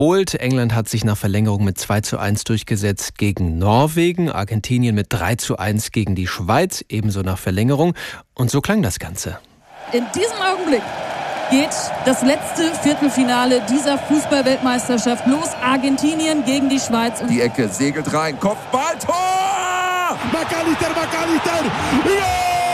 geholt. England hat sich nach Verlängerung mit 2:1 durchgesetzt gegen Norwegen. Argentinien mit 3:1 gegen die Schweiz, ebenso nach Verlängerung. Und so klang das Ganze. In diesem Augenblick geht das letzte Viertelfinale dieser Fußball-Weltmeisterschaft los. Argentinien gegen die Schweiz. Die Ecke segelt rein, Kopfball, Tor! McAllister! Ja!